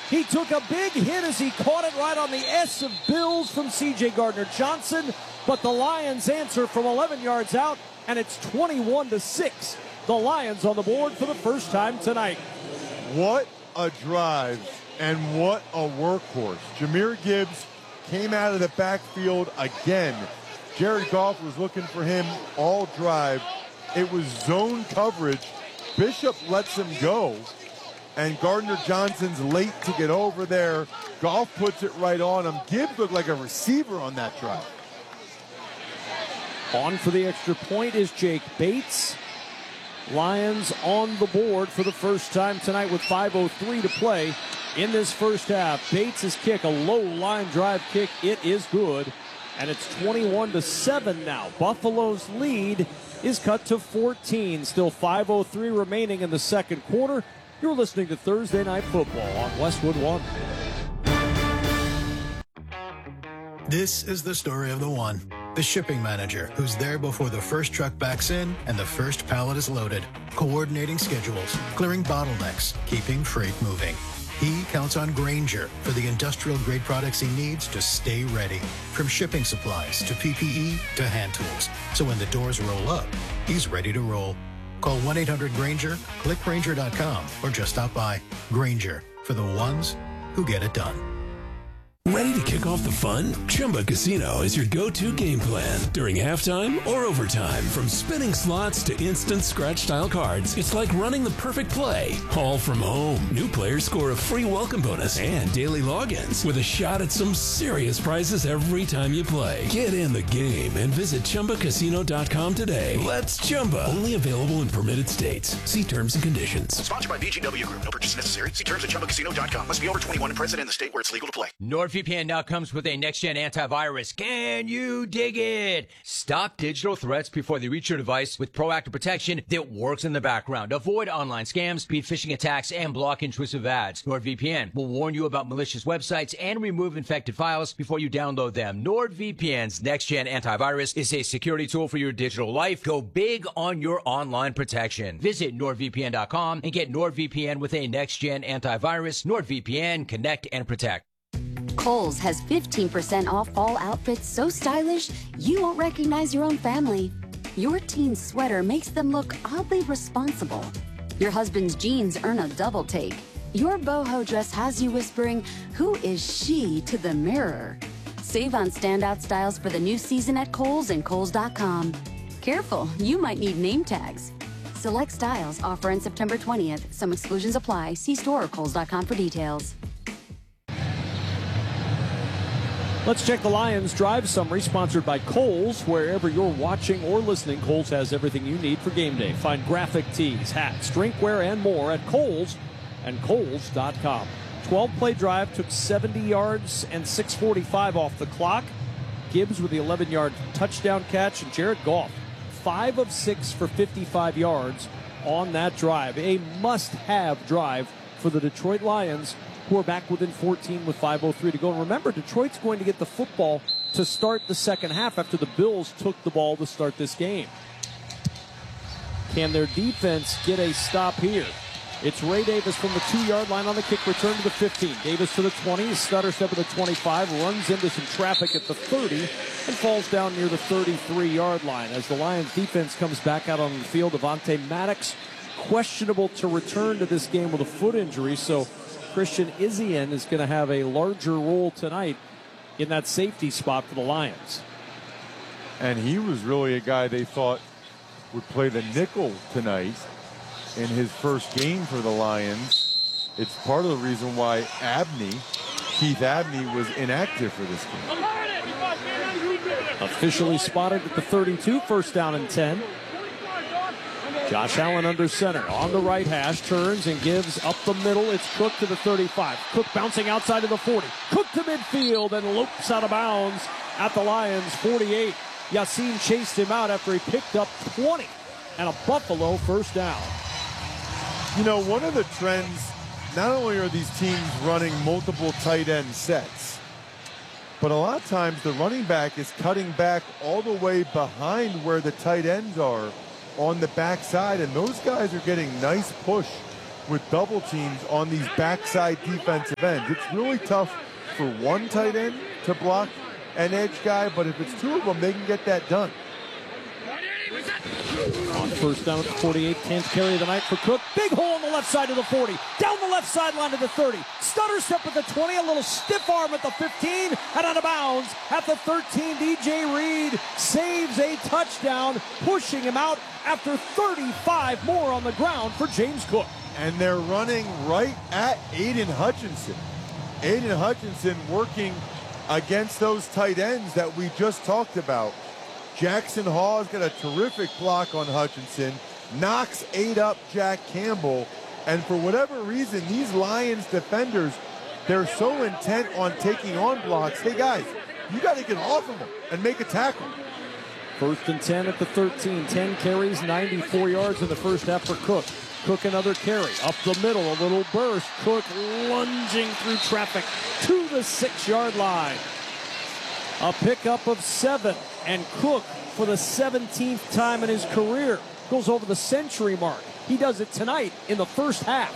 He took a big hit as he caught it right on the S of Bills from C.J. Gardner-Johnson, but the Lions answer from 11 yards out, and it's 21-6. The Lions on the board for the first time tonight. What a drive and what a workhorse. Jahmyr Gibbs came out of the backfield again. Jared Goff was looking for him all drive. It was zone coverage. Bishop lets him go. And Gardner-Johnson's late to get over there. Goff puts it right on him. Gibbs looked like a receiver on that drive. On for the extra point is Jake Bates. Lions on the board for the first time tonight with 5:03 to play in this first half. Bates' kick, a low line drive kick. It is good. And it's 21-7 now. Buffalo's lead is cut to 14. Still 5:03 remaining in the second quarter. You're listening to Thursday Night Football on Westwood One. This is the story of the one. The shipping manager who's there before the first truck backs in and the first pallet is loaded. Coordinating schedules, clearing bottlenecks, keeping freight moving. He counts on Grainger for the industrial-grade products he needs to stay ready. From shipping supplies to PPE to hand tools. So when the doors roll up, he's ready to roll. Call 1-800-GRAINGER, click Grainger.com, or just stop by. Grainger, for the ones who get it done. Ready to kick off the fun? Chumba Casino is your go-to game plan during halftime or overtime. From spinning slots to instant scratch-style cards, it's like running the perfect play, all from home. New players score a free welcome bonus and daily logins with a shot at some serious prizes every time you play. Get in the game and visit ChumbaCasino.com today. Let's Chumba. Only available in permitted states. See terms and conditions. Sponsored by VGW Group. No purchase necessary. See terms at ChumbaCasino.com. Must be over 21 and present in the state where it's legal to play. NordVPN now comes with a next-gen antivirus. Can you dig it? Stop digital threats before they reach your device with proactive protection that works in the background. Avoid online scams, speed phishing attacks, and block intrusive ads. NordVPN will warn you about malicious websites and remove infected files before you download them. NordVPN's next-gen antivirus is a security tool for your digital life. Go big on your online protection. Visit NordVPN.com and get NordVPN with a next-gen antivirus. NordVPN, connect and protect. Kohl's has 15% off fall outfits so stylish you won't recognize your own family. Your teen's sweater makes them look oddly responsible. Your husband's jeans earn a double take. Your boho dress has you whispering, "Who is she?" to the mirror. Save on standout styles for the new season at Kohl's and Kohls.com. Careful, you might need name tags. Select styles offer on September 20th. Some exclusions apply. See store or Kohls.com for details. Let's check the Lions Drive Summary, sponsored by Kohl's. Wherever you're watching or listening, Kohl's has everything you need for game day. Find graphic tees, hats, drinkware, and more at Kohl's and Kohls.com. 12-play drive took 70 yards and 6:45 off the clock. Gibbs with the 11-yard touchdown catch, and Jared Goff, 5 of 6 for 55 yards on that drive. A must-have drive for the Detroit Lions, who are back within 14 with 5:03 to go. And remember, Detroit's going to get the football to start the second half after the Bills took the ball to start this game. Can their defense get a stop here? It's Ray Davis from the 2-yard line on the kick return to the 15. Davis to the 20, stutter step at the 25, runs into some traffic at the 30, and falls down near the 33-yard line. As the Lions defense comes back out on the field, Avonte Maddox questionable to return to this game with a foot injury, so Christian Izien is going to have a larger role tonight in that safety spot for the Lions. And he was really a guy they thought would play the nickel tonight in his first game for the Lions. It's part of the reason why Keith Abney was inactive for this game. Officially spotted at the 32, first down and 10. Josh Allen under center, on the right hash, turns and gives up the middle. It's Cook to the 35. Cook bouncing outside of the 40. Cook to midfield and lopes out of bounds at the Lions' 48. Yassine chased him out after he picked up 20 and a Buffalo first down. You know, one of the trends, not only are these teams running multiple tight end sets, but a lot of times the running back is cutting back all the way behind where the tight ends are on the backside, and those guys are getting nice push with double teams on these backside defensive ends. It's really tough for one tight end to block an edge guy, but if it's two of them, they can get that done. On first down at the 48, 10th carry of the night for Cook. Big hole on the left side of the 40. Down the left sideline to the 30. Stutter step at the 20. A little stiff arm at the 15. And out of bounds at the 13. DJ Reed saves a touchdown, pushing him out after 35 more on the ground for James Cook. And they're running right at Aiden Hutchinson. Aiden Hutchinson working against those tight ends that we just talked about. Jackson Hall's got a terrific block on Hutchinson. Knox ate up Jack Campbell. And for whatever reason, these Lions defenders, they're so intent on taking on blocks. Hey, guys, you got to get off of them and make a tackle. First and 10 at the 13. 10 carries, 94 yards in the first half for Cook. Cook another carry. Up the middle, a little burst. Cook lunging through traffic to the 6-yard line. A pickup of 7. And Cook, for the 17th time in his career, goes over the century mark. He does it tonight in the first half.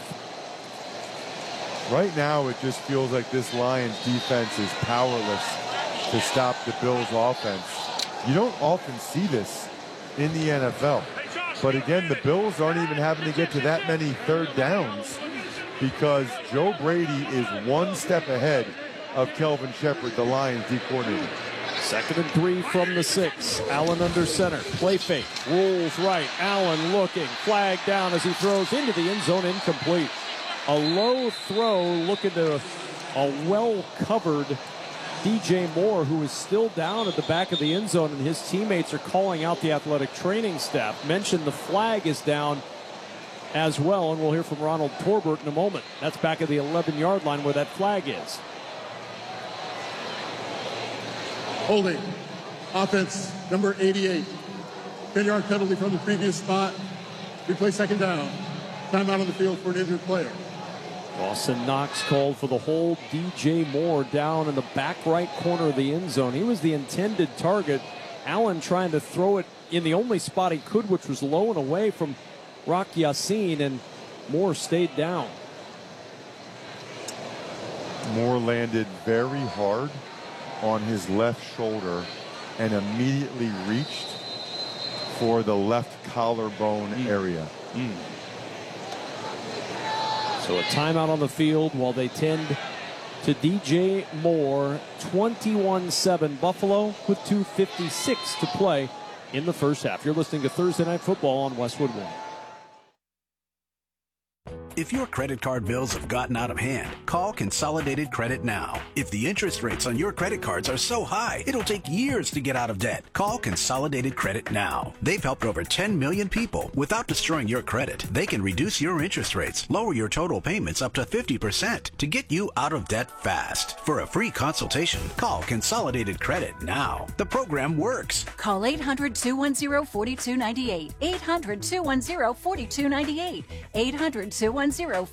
Right now, it just feels like this Lions defense is powerless to stop the Bills offense. You don't often see this in the NFL. But again, the Bills aren't even having to get to that many third downs because Joe Brady is one step ahead of Kelvin Shepard, the Lions D coordinator. 2nd and 3 from the 6. Allen under center. Play fake. Rolls right. Allen looking. Flag down as he throws into the end zone. Incomplete. A low throw looking to a well-covered DJ Moore, who is still down at the back of the end zone, and his teammates are calling out the athletic training staff. Mentioned the flag is down as well, and we'll hear from Ronald Torbert in a moment. That's back at the 11-yard line where that flag is. Holding. Offense, number 88. 10-yard penalty from the previous spot. Replay second down. Timeout on the field for an injured player. Dawson Knox called for the hold. DJ Moore down in the back right corner of the end zone. He was the intended target. Allen trying to throw it in the only spot he could, which was low and away from Rock Yassin, and Moore stayed down. Moore landed very hard on his left shoulder and immediately reached for the left collarbone area. So a timeout on the field while they tend to DJ Moore. 21-7 Buffalo with 2:56 to play in the first half. You're listening to Thursday Night Football on Westwood One. If your credit card bills have gotten out of hand, call Consolidated Credit now. If the interest rates on your credit cards are so high, it'll take years to get out of debt. Call Consolidated Credit now. They've helped over 10 million people without destroying your credit. They can reduce your interest rates, lower your total payments up to 50% to get you out of debt fast. For a free consultation, call Consolidated Credit now. The program works. Call 800-210-4298. 800-210-4298. 800-210-4298.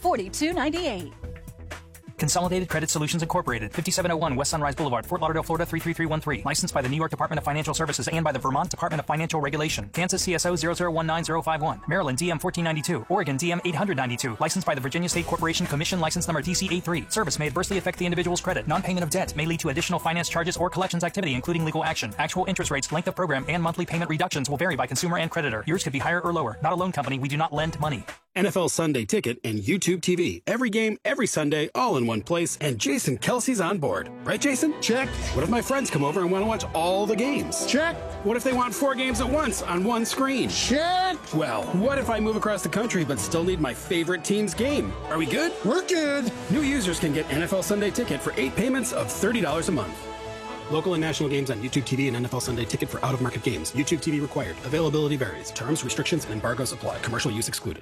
Consolidated Credit Solutions Incorporated, 5701 West Sunrise Boulevard, Fort Lauderdale, Florida 33313. Licensed by the New York Department of Financial Services and by the Vermont Department of Financial Regulation. Kansas CSO 0019051. Maryland DM 1492. Oregon DM 892. Licensed by the Virginia State Corporation Commission, license number DC83. Service may adversely affect the individual's credit. Non-payment of debt may lead to additional finance charges or collections activity, including legal action. Actual interest rates, length of program, and monthly payment reductions will vary by consumer and creditor. Yours could be higher or lower. Not a loan company. We do not lend money. NFL Sunday Ticket and YouTube TV. Every game, every Sunday, all in one place, and Jason Kelsey's on board. Right, Jason? Check. What if my friends come over and want to watch all the games? Check. What if they want 4 games at once on one screen? Check. Well, what if I move across the country but still need my favorite team's game? Are we good? We're good. New users can get NFL Sunday Ticket for 8 payments of $30 a month. Local and national games on YouTube TV and NFL Sunday Ticket for out-of-market games. YouTube TV required. Availability varies. Terms, restrictions, and embargoes apply. Commercial use excluded.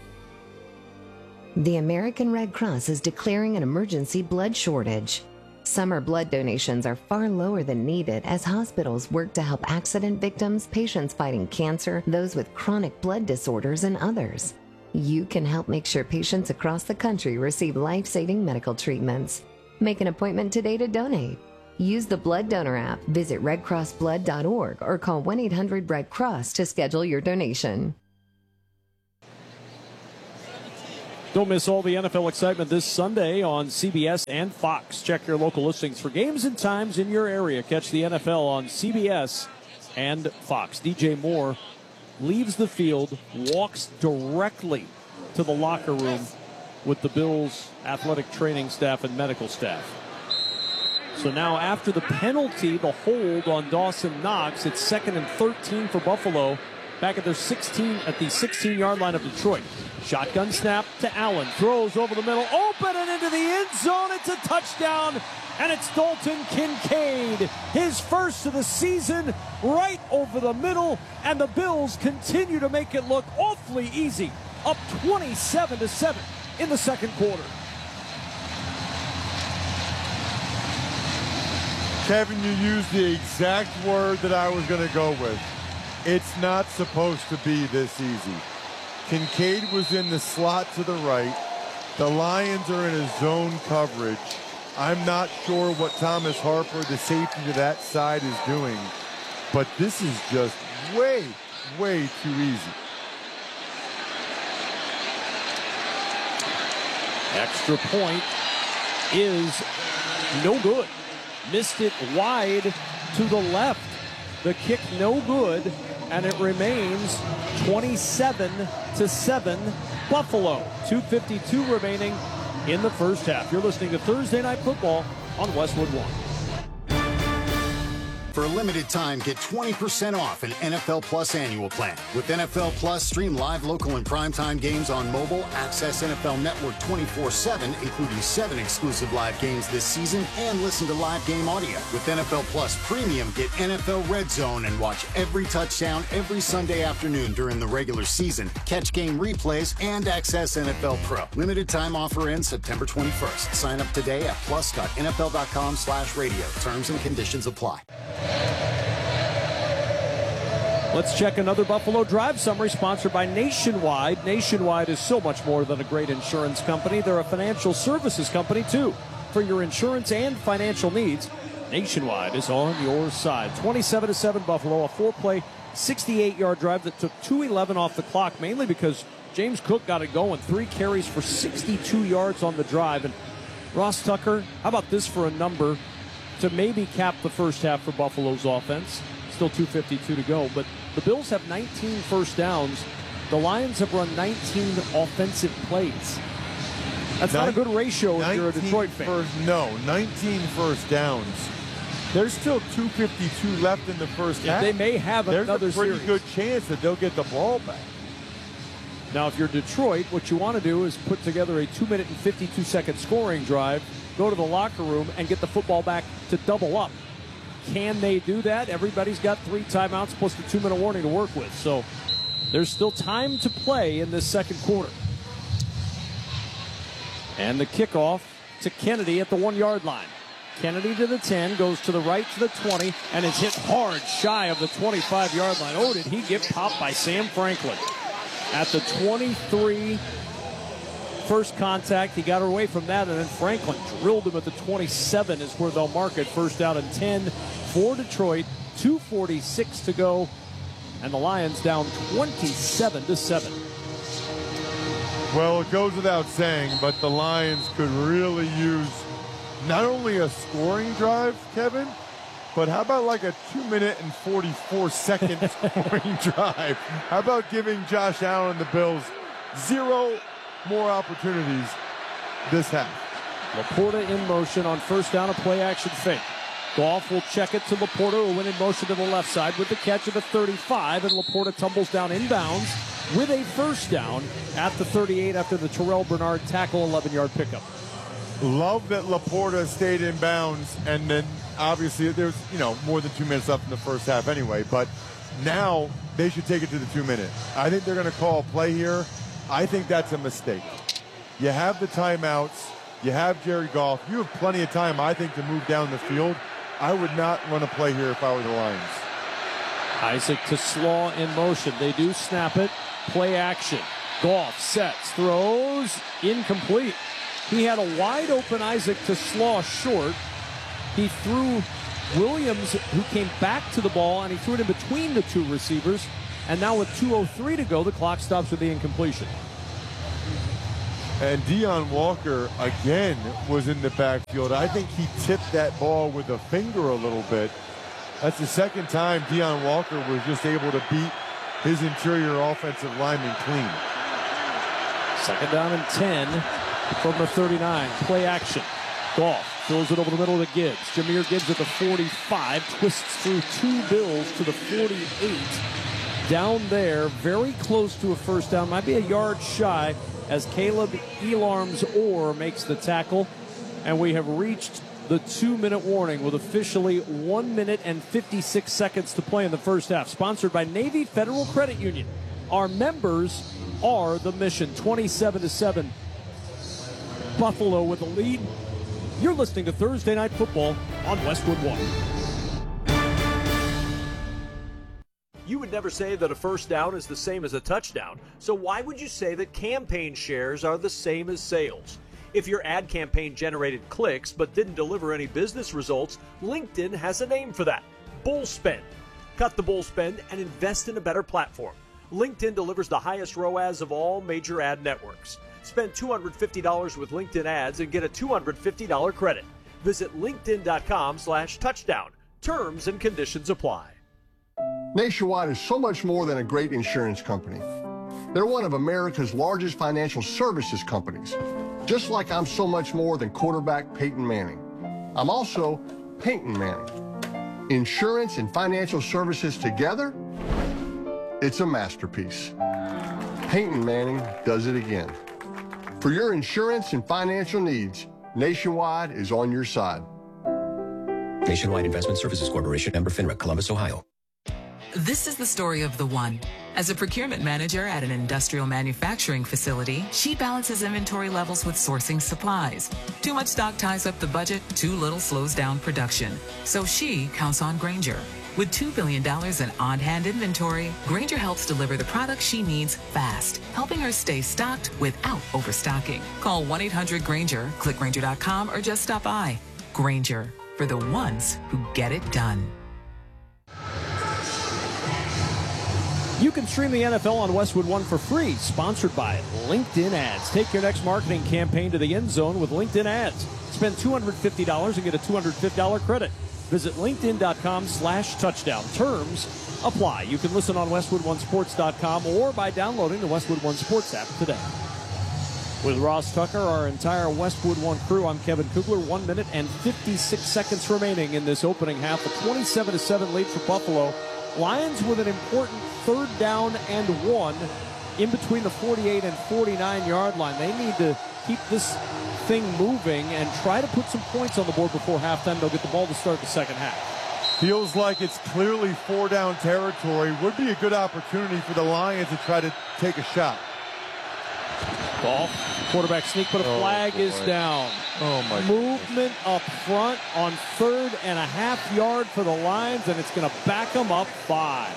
The American Red Cross is declaring an emergency blood shortage. Summer blood donations are far lower than needed as hospitals work to help accident victims, patients fighting cancer, those with chronic blood disorders, and others. You can help make sure patients across the country receive life-saving medical treatments. Make an appointment today to donate. Use the Blood Donor app, visit redcrossblood.org, or call 1-800-RED-CROSS to schedule your donation. Don't miss all the NFL excitement this Sunday on CBS and Fox. Check your local listings for games and times in your area. Catch the NFL on CBS and Fox. DJ Moore leaves the field, walks directly to the locker room with the Bills' athletic training staff and medical staff. So now after the penalty, the hold on Dawson Knox, it's 2nd and 13 for Buffalo. Back at their 16-yard line of Detroit. Shotgun snap to Allen. Throws over the middle. Open and into the end zone. It's a touchdown. And it's Dalton Kincaid. His first of the season right over the middle. And the Bills continue to make it look awfully easy. Up 27-7 in the second quarter. Kevin, you used the exact word that I was going to go with. It's not supposed to be this easy. Kincaid was in the slot to the right. The Lions are in a zone coverage. I'm not sure what Thomas Harper, the safety to that side, is doing. But this is just way, way too easy. Extra point is no good. Missed it wide to the left. The kick no good, and it remains 27-7 Buffalo. 2:52 remaining in the first half. You're listening to Thursday Night Football on Westwood One. For a limited time, get 20% off an NFL Plus annual plan. With NFL Plus, stream live, local, and primetime games on mobile, access NFL Network 24/7, including 7 exclusive live games this season, and listen to live game audio. With NFL Plus Premium, get NFL Red Zone and watch every touchdown every Sunday afternoon during the regular season. Catch game replays and access NFL Pro. Limited time offer ends September 21st. Sign up today at plus.nfl.com/radio. Terms and conditions apply. Let's check another Buffalo Drive summary sponsored by Nationwide. Nationwide is so much more than a great insurance company. They're a financial services company, too. For your insurance and financial needs, Nationwide is on your side. 27-7 Buffalo, a 4-play, 68-yard drive that took 2:11 off the clock, mainly because James Cook got it going. 3 carries for 62 yards on the drive. And Ross Tucker, how about this for a number to maybe cap the first half for Buffalo's offense? Still 2:52 to go, but the Bills have 19 first downs. The Lions have run 19 offensive plays. That's not a good ratio if you're a Detroit fan. 19 first downs. There's still 2:52 left in the first half. They may have another There's a pretty series. good chance that they'll get the ball back. Now, if you're Detroit, what you want to do is put together a 2-minute and 52-second scoring drive, go to the locker room, and get the football back to double up. Can they do that? Everybody's got 3 timeouts plus the 2-minute warning to work with. So there's still time to play in this second quarter. And the kickoff to Kennedy at the 1-yard line. Kennedy to the 10, goes to the right to the 20, and is hit hard shy of the 25-yard line. Oh, did he get popped by Sam Franklin? At the 23, first contact, he got away from that, and then Franklin drilled him at the 27 is where they'll mark it. First out and 10 for Detroit. 2:46 to go, and the Lions down 27-7. Well, it goes without saying, but the Lions could really use not only a scoring drive, Kevin, but how about like a 2-minute and 44-second scoring drive? How about giving Josh Allen and the Bills 0 more opportunities this half? Laporta in motion on first down, a play action fake. Goff will check it to Laporta, who went in motion to the left side with the catch of the 35, and Laporta tumbles down inbounds with a first down at the 38 after the Terrell Bernard tackle, 11-yard pickup. Love that Laporta stayed in bounds, and then obviously there's more than 2 minutes left in the first half anyway, but now they should take it to the 2-minute. I think they're going to call a play here. I think that's a mistake. You have the timeouts. You have Jared Goff. You have plenty of time, I think, to move down the field. I would not run a play here if I were the Lions. Isaac to Slaw in motion. They do snap it. Play action. Goff sets, throws, incomplete. He had a wide open Isaac to Slaw short. He threw Williams, who came back to the ball, and he threw it in between the 2 receivers. And now with 2:03 to go, the clock stops with the incompletion. And Deion Walker, again, was in the backfield. I think he tipped that ball with a finger a little bit. That's the second time Deion Walker was just able to beat his interior offensive lineman clean. 2nd down and 10 from the 39. Play action. Goff throws it over the middle to Gibbs. Jahmyr Gibbs at the 45. Twists through 2 Bills to the 48. Down there, very close to a first down. Might be a yard shy as Caleb Elarms-Orr makes the tackle. And we have reached the 2-minute warning with officially 1 minute and 56 seconds to play in the first half. Sponsored by Navy Federal Credit Union. Our members are the mission. 27-7. Buffalo with the lead. You're listening to Thursday Night Football on Westwood One. You would never say that a first down is the same as a touchdown, so why would you say that campaign shares are the same as sales? If your ad campaign generated clicks but didn't deliver any business results, LinkedIn has a name for that: bull spend. Cut the bull spend and invest in a better platform. LinkedIn delivers the highest ROAS of all major ad networks. Spend $250 with LinkedIn ads and get a $250 credit. Visit linkedin.com/touchdown. Terms and conditions apply. Nationwide is so much more than a great insurance company. They're one of America's largest financial services companies. Just like I'm so much more than quarterback Peyton Manning. I'm also Peyton Manning. Insurance and financial services together, it's a masterpiece. Peyton Manning does it again. For your insurance and financial needs, Nationwide is on your side. Nationwide Investment Services Corporation, member FINRA, Columbus, Ohio. This is the story of the one. As a procurement manager at an industrial manufacturing facility, she balances inventory levels with sourcing supplies. Too much stock ties up the budget, too little slows down production. So she counts on Grainger. With $2 billion in on-hand inventory, Grainger helps deliver the products she needs fast, helping her stay stocked without overstocking. Call 1-800-GRAINGER, click Grainger.com, or just stop by. Grainger, for the ones who get it done. You can stream the NFL on Westwood One for free, sponsored by LinkedIn Ads. Take your next marketing campaign to the end zone with LinkedIn Ads. Spend $250 and get a $250 credit. Visit linkedin.com/touchdown. Terms apply. You can listen on WestwoodOneSports.com or by downloading the Westwood One Sports app today. With Ross Tucker, our entire Westwood One crew, I'm Kevin Kugler. 1 minute and 56 seconds remaining in this opening half. A 27-7 lead for Buffalo. Lions with an important 3rd down and 1 in between the 48 and 49-yard line. They need to keep this thing moving and try to put some points on the board before halftime. They'll get the ball to start the second half. Feels like it's clearly 4-down territory. Would be a good opportunity for the Lions to try to take a shot. Ball, quarterback sneak, but a flag is down. Oh, my Movement up front on 3rd and a half yard for the Lions, and it's going to back them up 5.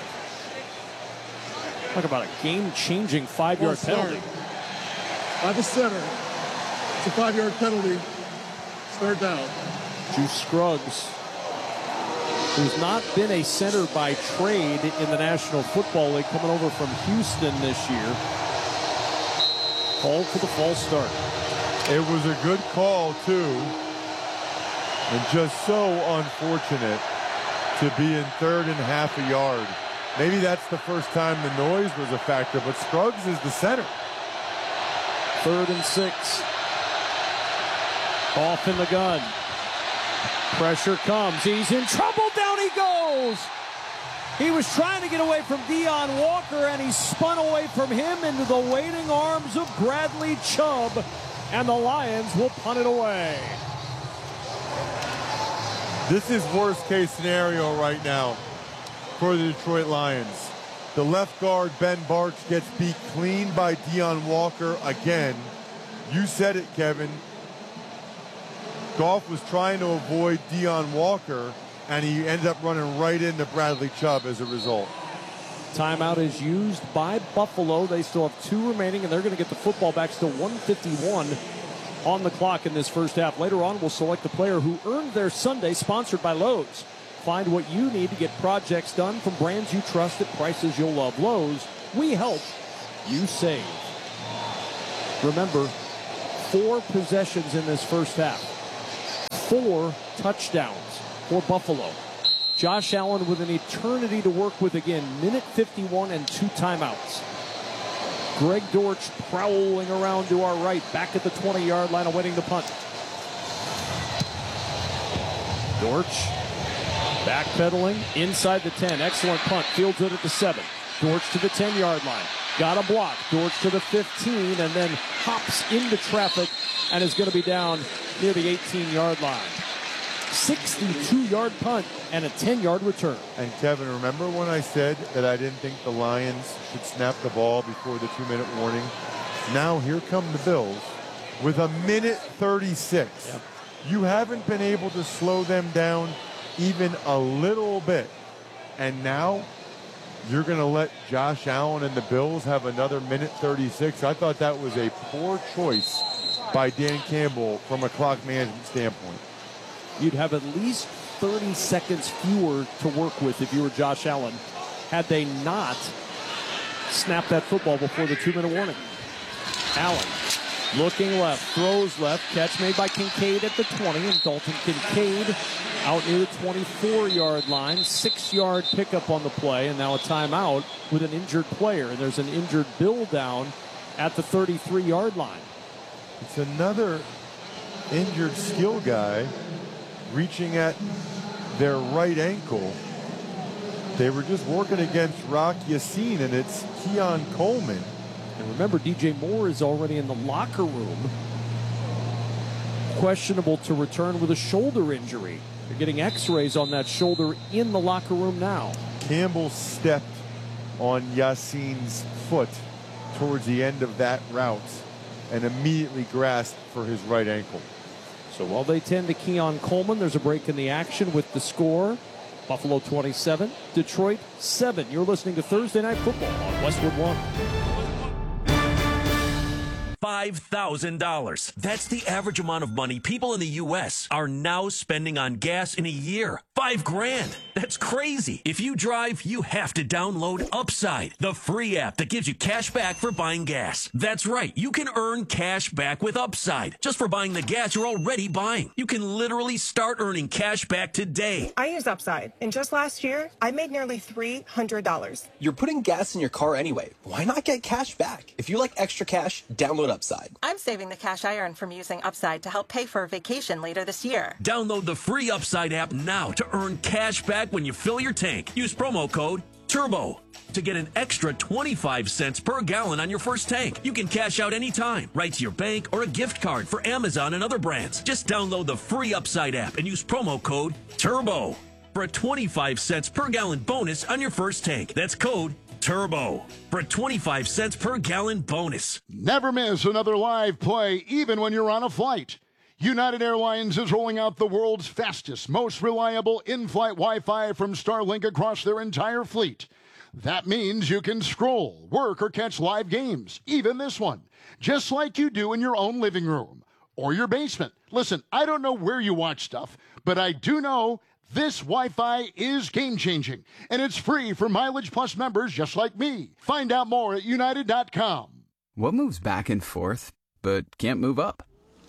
Talk about a game-changing 5-yard penalty. By the center. It's a 5-yard penalty. It's 3rd down. Juice Scruggs, who's not been a center by trade in the National Football League, coming over from Houston this year. Called for the false start. It was a good call, too. And just so unfortunate to be in 3rd and half a yard. Maybe that's the first time the noise was a factor, but Scruggs is the center. 3rd and 6. Off in the gun. Pressure comes. He's in trouble. Down he goes. He was trying to get away from Deion Walker, and he spun away from him into the waiting arms of Bradley Chubb, and the Lions will punt it away. This is worst-case scenario right now for the Detroit Lions. The left guard, Ben Bartch, gets beat clean by Deion Walker again. You said it, Kevin. Goff was trying to avoid Deion Walker, and he ended up running right into Bradley Chubb as a result. Timeout is used by Buffalo. They still have 2 remaining, and they're going to get the football back. Still 1:51 on the clock in this first half. Later on, we'll select the player who earned their Sunday, sponsored by Lowe's. Find what you need to get projects done from brands you trust at prices you'll love. Lowe's, we help, you save. Remember, 4 possessions in this first half. 4 touchdowns for Buffalo. Josh Allen with an eternity to work with again. Minute 51 and 2 timeouts. Greg Dortch prowling around to our right, back at the 20-yard line awaiting the punt. Dortch backpedaling inside the 10. Excellent punt. Fields it at the 7. Dortch to the 10-yard line. Got a block. Dortch to the 15 and then hops into traffic and is going to be down near the 18-yard line. 62-yard punt and a 10-yard return. And Kevin, remember when I said that I didn't think the Lions should snap the ball before the 2-minute warning? Now here come the Bills with a minute 36. Yep. You haven't been able to slow them down even a little bit. And now you're going to let Josh Allen and the Bills have another minute 36. I thought that was a poor choice by Dan Campbell from a clock management standpoint. You'd have at least 30 seconds fewer to work with if you were Josh Allen had they not snapped that football before the 2-minute warning. Allen looking left, throws left, catch made by Kincaid at the 20, and Dalton Kincaid out near the 24-yard line. 6-yard pickup on the play, and now a timeout with an injured player. And there's an injured Bill down at the 33-yard line. It's another injured skill guy reaching at their right ankle. They were just working against Rock Yassin, and it's Keon Coleman. And remember, DJ Moore is already in the locker room. Questionable to return with a shoulder injury. They're getting x-rays on that shoulder in the locker room now. Campbell stepped on Yassin's foot towards the end of that route and immediately grasped for his right ankle. So while they tend to Keon Coleman, there's a break in the action with the score. Buffalo 27, Detroit 7. You're listening to Thursday Night Football on Westwood One. $5,000. That's the average amount of money people in the U.S. are now spending on gas in a year. $5,000. That's crazy. If you drive, you have to download Upside, the free app that gives you cash back for buying gas. That's right. You can earn cash back with Upside just for buying the gas you're already buying. You can literally start earning cash back today. I use Upside, and just last year, I made nearly $300. You're putting gas in your car anyway. Why not get cash back? If you like extra cash, download Upside. I'm saving the cash I earn from using Upside to help pay for a vacation later this year. Download the free Upside app now to earn cash back when you fill your tank. Use promo code TURBO to get an extra 25 cents per gallon on your first tank. You can cash out anytime, right to your bank or a gift card for Amazon and other brands. Just download the free Upside app and use promo code TURBO for a 25 cents per gallon bonus on your first tank. That's code TURBO for a 25 cents per gallon bonus. Never miss another live play, even when you're on a flight. United Airlines is rolling out the world's fastest, most reliable in-flight Wi-Fi from Starlink across their entire fleet. That means you can scroll, work, or catch live games, even this one, just like you do in your own living room or your basement. Listen, I don't know where you watch stuff, but I do know this Wi-Fi is game-changing, and it's free for Mileage Plus members just like me. Find out more at United.com. What moves back and forth, but can't move up?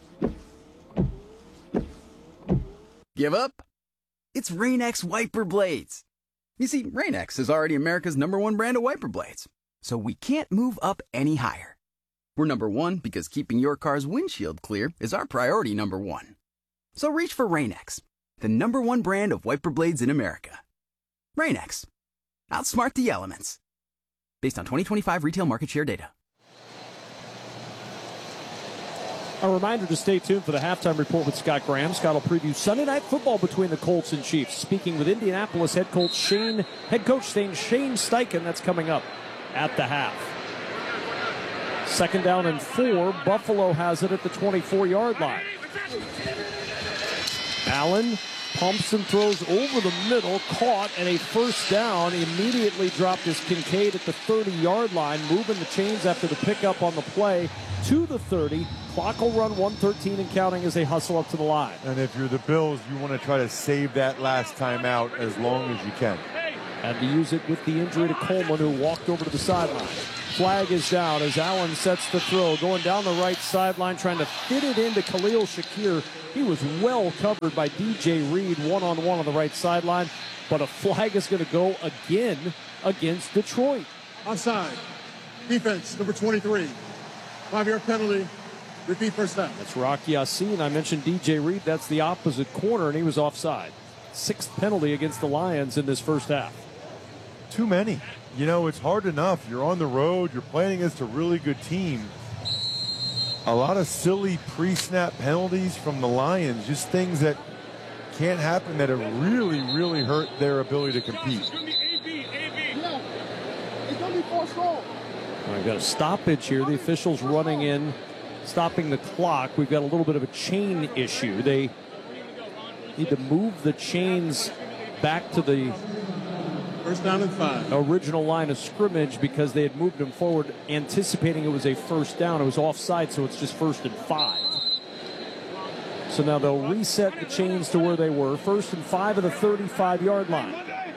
Give up? It's Rain-X wiper blades. You see, Rain-X is already America's #1 brand of wiper blades, so we can't move up any higher. We're #1 because keeping your car's windshield clear is our priority #1. So reach for Rain-X, the #1 brand of wiper blades in America. Rain-X. Outsmart the elements. Based on 2025 retail market share data. A reminder to stay tuned for the halftime report with Scott Graham. Scott will preview Sunday Night Football between the Colts and Chiefs. Speaking with Indianapolis head coach Shane Steichen. That's coming up at the half. 2nd down and 4. Buffalo has it at the 24-yard line. Allen pumps and throws over the middle, caught, and a first down. Immediately dropped his Kincaid at the 30-yard line, moving the chains after the pickup on the play to the 30. Clock will run 1:13 and counting as they hustle up to the line. And if you're the Bills, you want to try to save that last timeout as long as you can. Had to use it with the injury to Coleman, who walked over to the sideline. Flag is down as Allen sets the throw. Going down the right sideline, trying to fit it into Khalil Shakir. He was well covered by DJ Reed, one-on-one on the right sideline. But a flag is going to go again against Detroit. Offside. Defense, number 23. 5-yard penalty. Repeat first down. That's Rocky Yassin. I mentioned DJ Reed. That's the opposite corner, and he was offside. 6th penalty against the Lions in this first half. Too many. You know, it's hard enough. You're on the road. You're playing against a really good team. A lot of silly pre-snap penalties from the Lions. Just things that can't happen that have really, really hurt their ability to compete. It's going to be forced goal. We've got a stoppage here. The officials running in, stopping the clock. We've got a little bit of a chain issue. They need to move the chains back to the first down and 5 original line of scrimmage because they had moved them forward anticipating it was a first down. It was offside, so it's just 1st and 5. So now they'll reset the chains to where they were. 1st and 5 at the 35-yard line.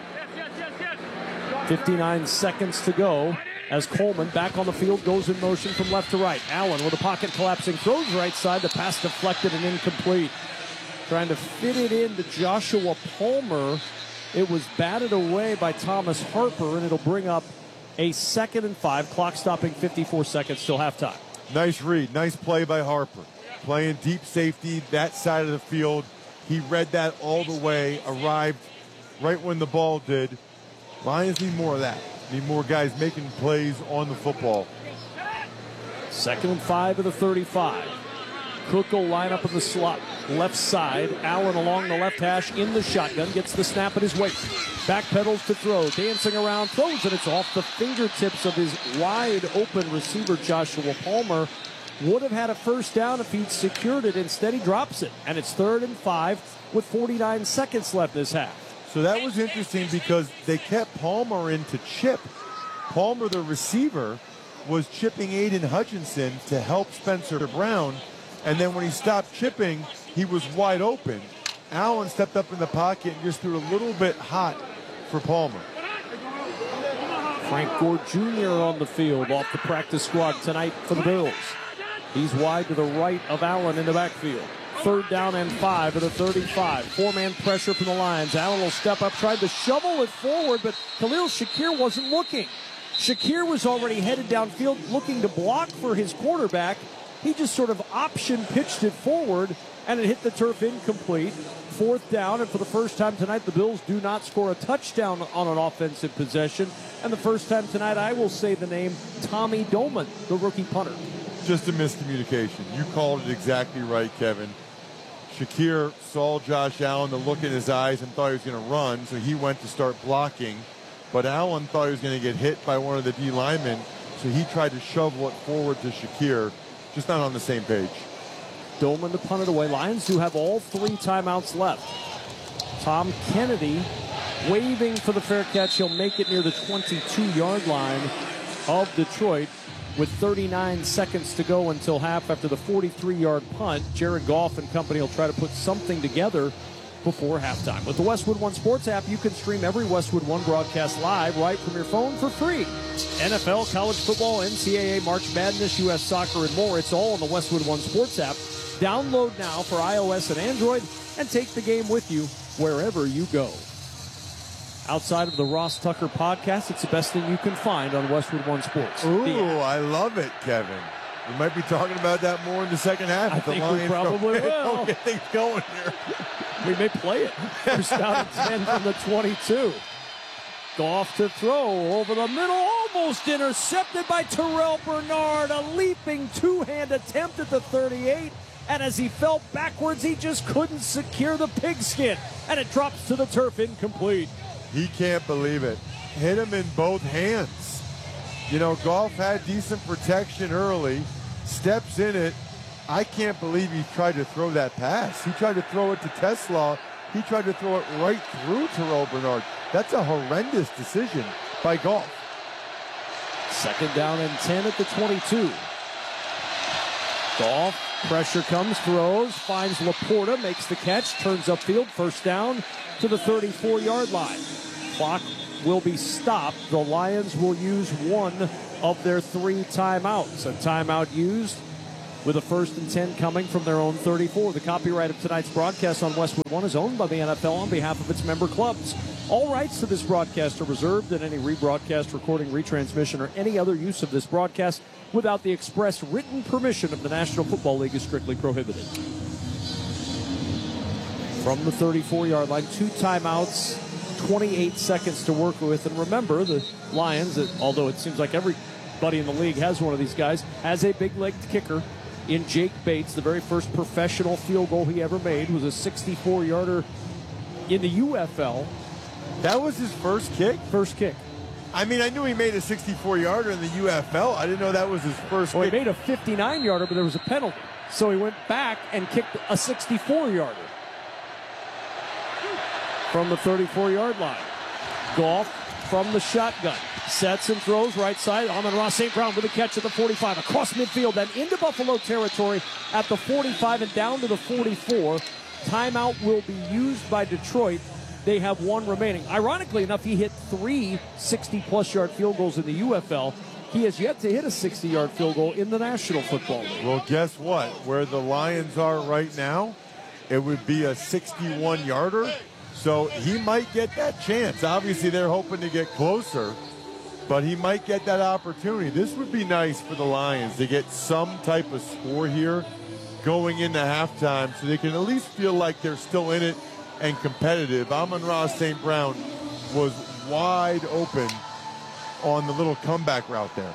59 seconds to go as Coleman back on the field goes in motion from left to right. Allen with a pocket collapsing, throws right side. The pass deflected and incomplete. Trying to fit it into Joshua Palmer. It was batted away by Thomas Harper, and it'll bring up a 2nd and 5. Clock stopping 54 seconds till halftime. Nice read. Nice play by Harper. Playing deep safety, that side of the field. He read that all the way, arrived right when the ball did. Lions need more of that. Need more guys making plays on the football. 2nd and 5 of the 35. Cook will line up in the slot left side. Allen along the left hash in the shotgun. Gets the snap at his waist. Backpedals to throw. Dancing around. Throws, and it's off the fingertips of his wide open receiver, Joshua Palmer. Would have had a first down if he'd secured it. Instead, he drops it. And it's 3rd and 5 with 49 seconds left this half. So that was interesting because they kept Palmer in to chip. Palmer, the receiver, was chipping Aiden Hutchinson to help Spencer Brown. And then when he stopped chipping, he was wide open. Allen stepped up in the pocket and just threw a little bit hot for Palmer. Frank Gore Jr. on the field off the practice squad tonight for the Bills. He's wide to the right of Allen in the backfield. 3rd down and 5 at the 35. 4-man pressure from the Lions. Allen will step up, tried to shovel it forward, but Khalil Shakir wasn't looking. Shakir was already headed downfield looking to block for his quarterback. He just sort of option pitched it forward, and it hit the turf incomplete. 4th down, and for the first time tonight, the Bills do not score a touchdown on an offensive possession. And the first time tonight, I will say the name Tommy Doman, the rookie punter. Just a miscommunication. You called it exactly right, Kevin. Shakir saw Josh Allen, the look in his eyes, and thought he was going to run, so he went to start blocking. But Allen thought he was going to get hit by one of the D linemen, so he tried to shovel it forward to Shakir. Just not on the same page. Doman to punt it away. Lions do have all 3 timeouts left. Tom Kennedy waving for the fair catch. He'll make it near the 22-yard line of Detroit with 39 seconds to go until half after the 43-yard punt. Jared Goff and company will try to put something together before halftime. With the Westwood One Sports app, you can stream every Westwood One broadcast live right from your phone for free. NFL, college football, NCAA, March Madness, U.S. soccer, and more. It's all on the Westwood One Sports app. Download now for iOS and Android and take the game with you wherever you go. Outside of the Ross Tucker podcast, it's the best thing you can find on Westwood One Sports. Ooh, I love it, Kevin. We might be talking about that more in the second half. I think we probably will. Don't get things going here. We may play it. First down and 10 from the 22. Goff to throw over the middle, almost intercepted by Terrell Bernard. A leaping two-hand attempt at the 38. And as he fell backwards, he just couldn't secure the pigskin. And it drops to the turf incomplete. He can't believe it. Hit him in both hands. You know, Goff had decent protection early, steps in it. I can't believe he tried to throw that pass. He tried to throw it to Tesla. He tried to throw it right through Terrell Bernard. That's a horrendous decision by Goff. 2nd down and 10 at the 22. Goff, pressure comes, throws, finds Laporta, makes the catch, turns upfield, first down to the 34-yard line. Clock will be stopped. The Lions will use one of their 3 timeouts. A timeout used with a 1st and 10 coming from their own 34. The copyright of tonight's broadcast on Westwood One is owned by the NFL on behalf of its member clubs. All rights to this broadcast are reserved, and any rebroadcast, recording, retransmission, or any other use of this broadcast without the express written permission of the National Football League is strictly prohibited. From the 34-yard line, 2 timeouts, 28 seconds to work with. And remember, the Lions, although it seems like everybody in the league has one of these guys, has a big-legged kicker in Jake Bates. The very first professional field goal he ever made was a 64-yarder in the UFL. That was his first kick? First kick. I mean, I knew he made a 64-yarder in the UFL. I didn't know that was his first kick. He made a 59-yarder, but there was a penalty. So he went back and kicked a 64-yarder from the 34-yard line. Goff from the shotgun. Sets and throws right side. Amon-Ra St. Brown with a catch at the 45. Across midfield, then into Buffalo territory at the 45 and down to the 44. Timeout will be used by Detroit. They have 1 remaining. Ironically enough, he hit 3 60-plus yard field goals in the UFL. He has yet to hit a 60-yard field goal in the National Football League. Well, guess what? Where the Lions are right now, it would be a 61-yarder. So he might get that chance. Obviously, they're hoping to get closer, but he might get that opportunity. This would be nice for the Lions to get some type of score here going into halftime so they can at least feel like they're still in it and competitive. Amon-Ra St. Brown was wide open on the little comeback route there.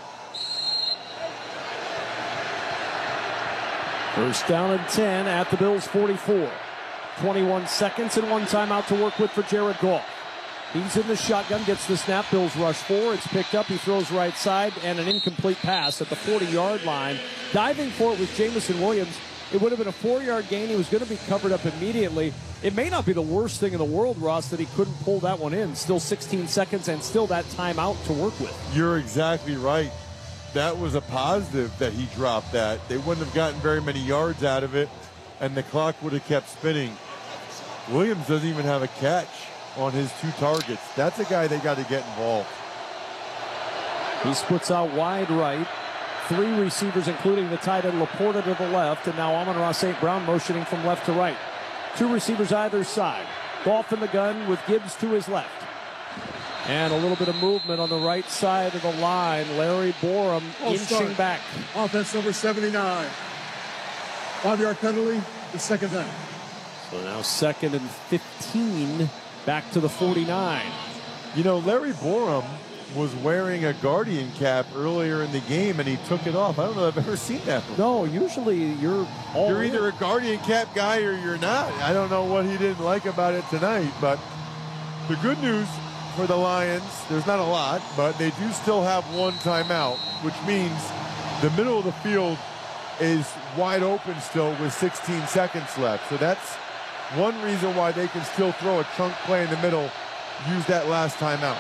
First down and 10 at the Bills' 44. 21 seconds and 1 timeout to work with for Jared Goff. He's in the shotgun, gets the snap. Bills rush 4. It's picked up. He throws right side and an incomplete pass at the 40-yard line. Diving for it was Jameson Williams. It would have been a 4-yard gain. He was going to be covered up immediately. It may not be the worst thing in the world, Ross, that he couldn't pull that one in. Still 16 seconds and still that timeout to work with. You're exactly right. That was a positive that he dropped that. They wouldn't have gotten very many yards out of it, and the clock would have kept spinning. Williams doesn't even have a catch on his 2 targets. That's a guy they got to get involved. He splits out wide right. 3 receivers, including the tight end Laporta to the left, and now Amon-Ra St. Brown motioning from left to right. 2 receivers either side. Goff in the gun with Gibbs to his left. And a little bit of movement on the right side of the line. Larry Borum inching back. Offense number 79. 5-yard penalty, the second down. So now 2nd and 15, back to the 49. You know, Larry Borum was wearing a Guardian cap earlier in the game, and he took it off. I don't know if I've ever seen that before. No, usually you're either a Guardian cap guy or you're not. I don't know what he didn't like about it tonight, but the good news for the Lions, there's not a lot, but they do still have 1 timeout, which means the middle of the field is wide open still with 16 seconds left. So that's one reason why they can still throw a chunk play in the middle, use that last timeout.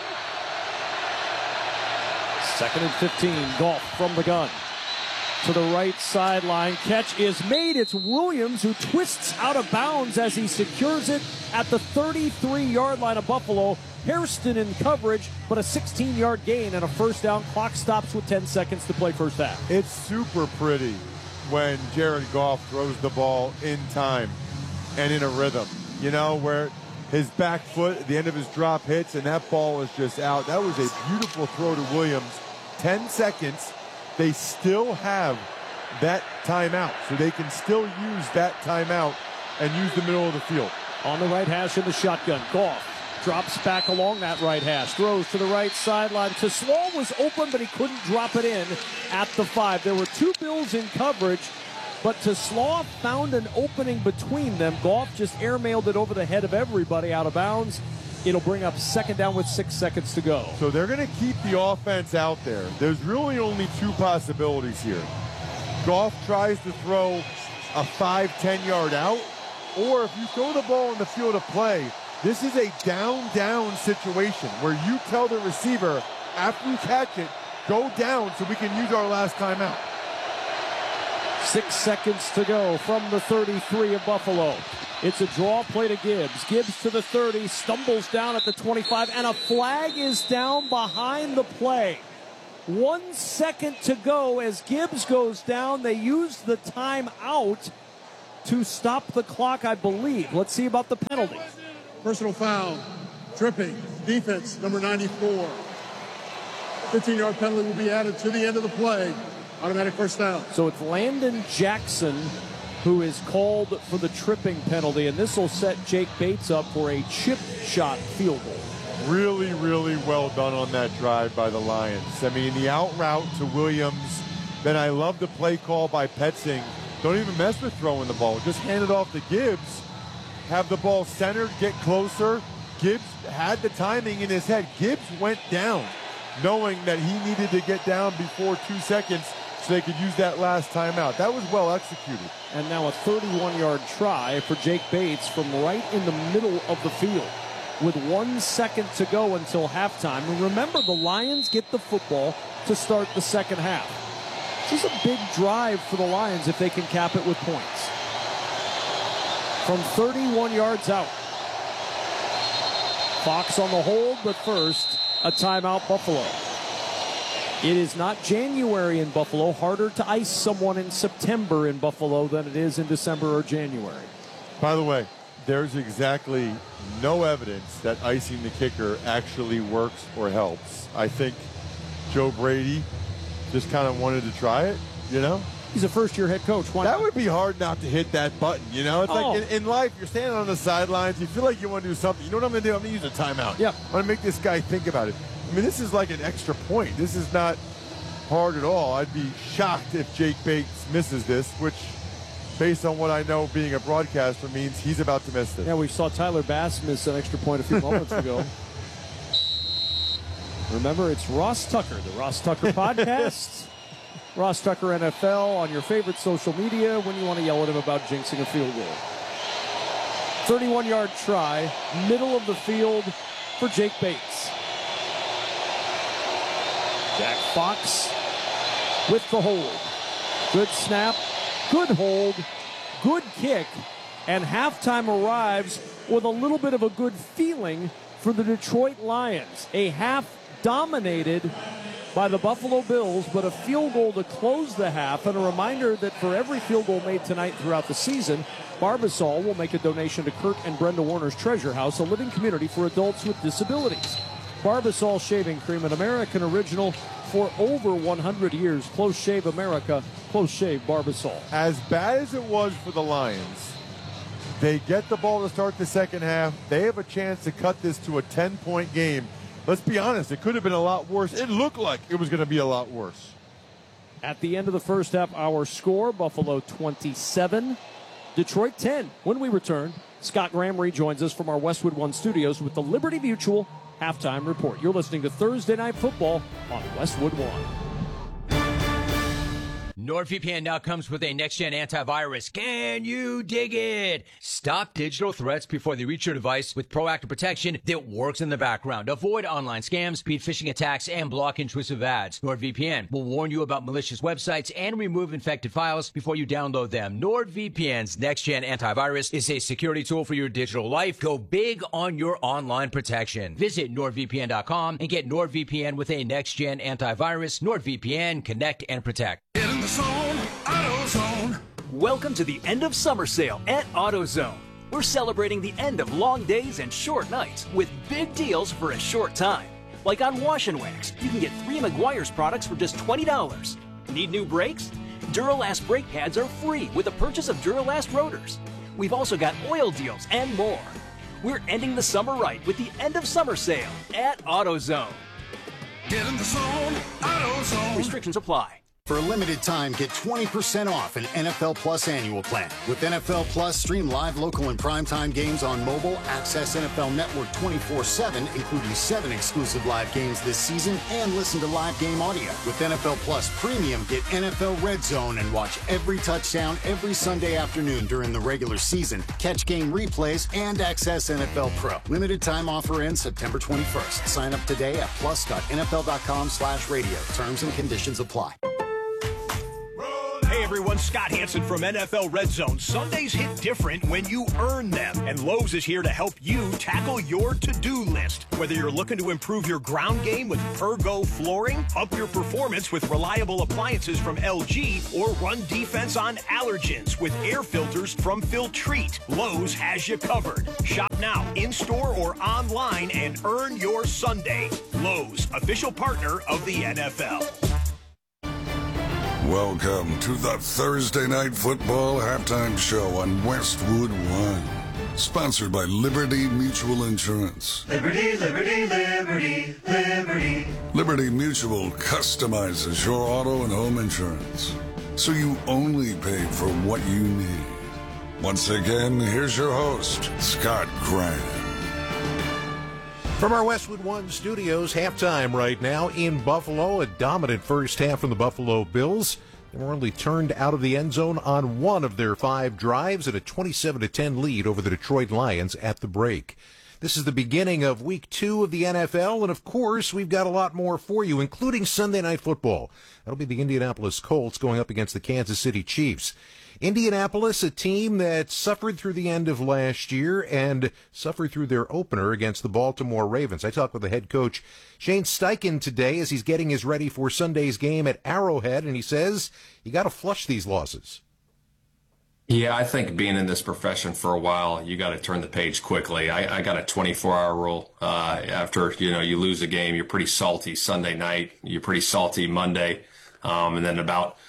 2nd and 15, Goff from the gun. To the right sideline, catch is made. It's Williams who twists out of bounds as he secures it at the 33-yard line of Buffalo. Hairston in coverage, but a 16-yard gain and a first down. Clock stops with 10 seconds to play first half. It's super pretty when Jared Goff throws the ball in time and in a rhythm, you know, where his back foot at the end of his drop hits and that ball is just out. That was a beautiful throw to Williams. 10 seconds. They still have that timeout, so they can still use that timeout and use the middle of the field. On the right hash in the shotgun, Goff drops back along that right hash, throws to the right sideline. TeSlaa was open, but he couldn't drop it in at the 5. There were 2 Bills in coverage, but TeSlaa found an opening between them. Goff just airmailed it over the head of everybody out of bounds. It'll bring up 2nd down with 6 seconds to go. So they're going to keep the offense out there. There's really only 2 possibilities here. Goff tries to throw a 5-10 yard out, or if you throw the ball in the field of play, this is a down situation where you tell the receiver, after you catch it, go down so we can use our last timeout. 6 seconds to go from the 33 of Buffalo. It's a draw play to Gibbs. Gibbs to the 30, stumbles down at the 25, and a flag is down behind the play. 1 second to go as Gibbs goes down. They use the timeout to stop the clock, I believe. Let's see about the penalty. Personal foul, tripping, defense, number 94. 15-yard penalty will be added to the end of the play. Automatic first down. So it's Landon Jackson who is called for the tripping penalty, and this will set Jake Bates up for a chip shot field goal. Really, really well done on that drive by the Lions. I mean, the out route to Williams. Then I love the play call by Petzing. Don't even mess with throwing the ball. Just hand it off to Gibbs. Have the ball centered, get closer. Gibbs had the timing in his head. Gibbs went down, knowing that he needed to get down before 2 seconds so they could use that last timeout. That was well executed. And now a 31-yard try for Jake Bates from right in the middle of the field with 1 second to go until halftime. And remember, the Lions get the football to start the second half. This is a big drive for the Lions if they can cap it with points. From 31 yards out. Fox on the hold, but first, a timeout Buffalo. It is not January in Buffalo. Harder to ice someone in September in Buffalo than it is in December or January. By the way, there's exactly no evidence that icing the kicker actually works or helps. I think Joe Brady just kind of wanted to try it, you know? He's a first-year head coach. Why that not? would be hard not to hit that button, you know? It's like in life, you're standing on the sidelines, you feel like you want to do something. You know what I'm going to do? I'm going to use a timeout. Yep. I'm going to make this guy think about it. I mean, this is like an extra point. This is not hard at all. I'd be shocked if Jake Bates misses this, which, based on what I know being a broadcaster, means he's about to miss this. Yeah, we saw Tyler Bass miss an extra point a few moments ago. Remember, it's Ross Tucker, the Ross Tucker Podcast. Ross Tucker NFL on your favorite social media when you want to yell at him about jinxing a field goal. 31-yard try, middle of the field for Jake Bates. Jack Fox with the hold. Good snap, good hold, good kick, and halftime arrives with a little bit of a good feeling for the Detroit Lions. A half dominated by the Buffalo Bills, but a field goal to close the half, and a reminder that for every field goal made tonight throughout the season, Barbasol will make a donation to Kurt and Brenda Warner's Treasure House, a living community for adults with disabilities. Barbasol Shaving Cream, an American original for over 100 years. Close Shave America, Close Shave Barbasol. As bad as it was for the Lions, they get the ball to start the second half. They have a chance to cut this to a 10-point game. Let's be honest, it could have been a lot worse. It looked like it was going to be a lot worse. At the end of the first half, our score, Buffalo 27, Detroit 10. When we return, Scott Graham rejoins us from our Westwood One studios with the Liberty Mutual Halftime Report. You're listening to Thursday Night Football on Westwood One. NordVPN now comes with a next-gen antivirus. Can you dig it? Stop digital threats before they reach your device with proactive protection that works in the background. Avoid online scams, speed phishing attacks, and block intrusive ads. NordVPN will warn you about malicious websites and remove infected files before you download them. NordVPN's next-gen antivirus is a security tool for your digital life. Go big on your online protection. Visit NordVPN.com and get NordVPN with a next-gen antivirus. NordVPN, connect and protect. Get in the zone, AutoZone. Welcome to the end of summer sale at AutoZone. We're celebrating the end of long days and short nights with big deals for a short time. Like on Wash and Wax, you can get 3 Meguiar's products for just $20. Need new brakes? Duralast brake pads are free with the purchase of Duralast rotors. We've also got oil deals and more. We're ending the summer right with the end of summer sale at AutoZone. Get in the zone, AutoZone. Restrictions apply. For a limited time, get 20% off an NFL Plus annual plan. With NFL Plus, stream live local and primetime games on mobile, access NFL Network 24/7, including 7 exclusive live games this season, and listen to live game audio. With NFL Plus Premium, get NFL Red Zone and watch every touchdown every Sunday afternoon during the regular season. Catch game replays and access NFL Pro. Limited time offer ends September 21st. Sign up today at plus.nfl.com/radio. Terms and conditions apply. Hey everyone. Scott Hansen from NFL Red Zone. Sundays hit different when you earn them, and Lowe's is here to help you tackle your to-do list. Whether you're looking to improve your ground game with Pergo flooring, up your performance with reliable appliances from LG, or run defense on allergens with air filters from Filtrete, Lowe's has you covered. Shop now, in-store or online, and earn your Sunday. Lowe's, official partner of the NFL. Welcome to the Thursday Night Football Halftime Show on Westwood One. Sponsored by Liberty Mutual Insurance. Liberty, liberty, liberty, liberty. Liberty Mutual customizes your auto and home insurance, so you only pay for what you need. Once again, here's your host, Scott Graham. From our Westwood One studios, halftime right now in Buffalo. A dominant first half from the Buffalo Bills. They were only turned out of the end zone on one of their 5 drives at a 27-10 lead over the Detroit Lions at the break. This is the beginning of Week 2 of the NFL, and of course, we've got a lot more for you, including Sunday Night Football. That'll be the Indianapolis Colts going up against the Kansas City Chiefs. Indianapolis, a team that suffered through the end of last year and suffered through their opener against the Baltimore Ravens. I talked with the head coach, Shane Steichen, today as he's getting his ready for Sunday's game at Arrowhead, and he says you got to flush these losses. Yeah, I think being in this profession for a while, you got to turn the page quickly. I got a 24-hour rule. After, you lose a game, you're pretty salty Sunday night. You're pretty salty Monday. And then about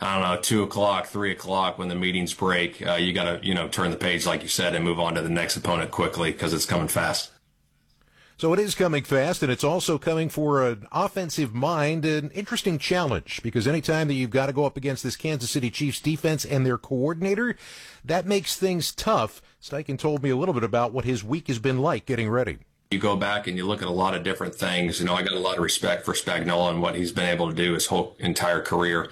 2 o'clock, 3 o'clock, when the meetings break, you got to, turn the page, like you said, and move on to the next opponent quickly because it's coming fast. So it is coming fast, and it's also coming for an offensive mind, an interesting challenge, because anytime that you've got to go up against this Kansas City Chiefs defense and their coordinator, that makes things tough. Steichen told me a little bit about what his week has been like getting ready. You go back and you look at a lot of different things. I got a lot of respect for Spagnuolo and what he's been able to do his whole entire career.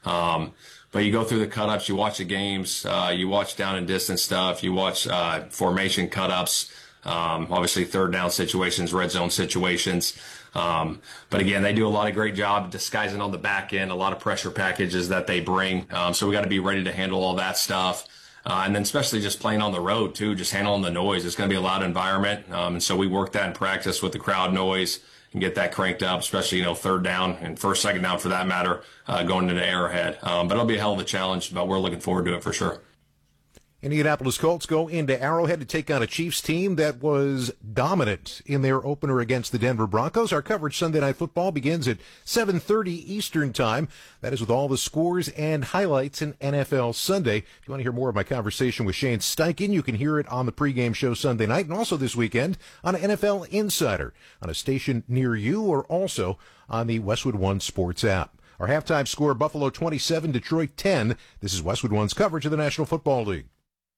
But you go through the cut-ups, you watch the games, you watch down and distance stuff, you watch formation cut-ups, obviously third down situations, red zone situations. But again, they do a lot of great job disguising on the back end, a lot of pressure packages that they bring. So we got to be ready to handle all that stuff. And then especially just playing on the road too, just handling the noise. It's going to be a loud environment. And so we work that in practice with the crowd noise and get that cranked up, especially, third down and first, second down for that matter, going into Arrowhead. But it'll be a hell of a challenge, but we're looking forward to it for sure. Indianapolis Colts go into Arrowhead to take on a Chiefs team that was dominant in their opener against the Denver Broncos. Our coverage Sunday Night Football begins at 7:30 Eastern Time. That is with all the scores and highlights in NFL Sunday. If you want to hear more of my conversation with Shane Steichen, you can hear it on the pregame show Sunday night and also this weekend on NFL Insider on a station near you or also on the Westwood One Sports app. Our halftime score, Buffalo 27, Detroit 10. This is Westwood One's coverage of the National Football League.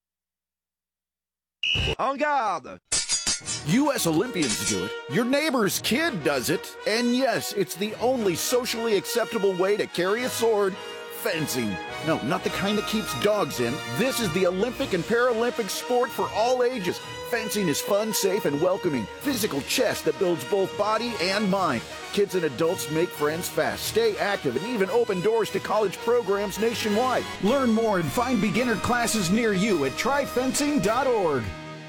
En garde! U.S. Olympians do it. Your neighbor's kid does it. And yes, it's the only socially acceptable way to carry a sword. Fencing. No, not the kind that keeps dogs in. This is the Olympic and Paralympic sport for all ages. Fencing is fun, safe, and welcoming. Physical chess that builds both body and mind. Kids and adults make friends fast, stay active, and even open doors to college programs nationwide. Learn more and find beginner classes near you at tryfencing.org.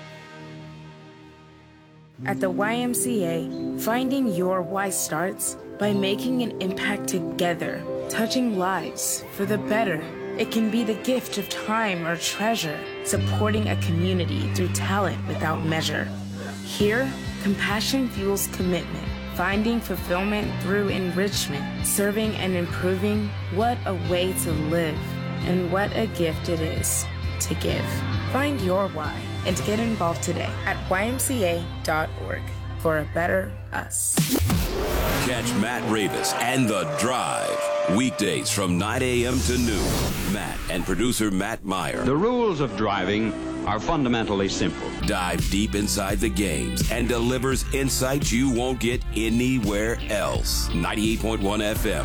At the YMCA, finding your why starts by making an impact together, touching lives for the better. It can be the gift of time or treasure, supporting a community through talent without measure. Here, compassion fuels commitment, finding fulfillment through enrichment, serving and improving. What a way to live, and what a gift it is to give. Find your why and to get involved today at ymca.org for a better us. Catch Matt Ravis and The Drive weekdays from 9 a.m. to noon. Matt and producer Matt Meyer. The rules of driving are fundamentally simple. Dive deep inside the games and delivers insights you won't get anywhere else. 98.1 FM,